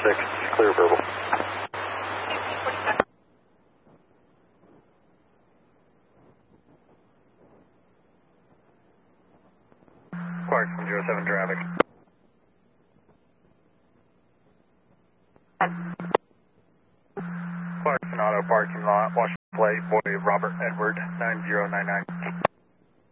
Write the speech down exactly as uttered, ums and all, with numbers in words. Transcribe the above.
six, clear verbal. Clarkson, zero seven traffic. Clarkson Auto parking lot, Washington Plate, Boy Robert Edward, nine zero nine nine.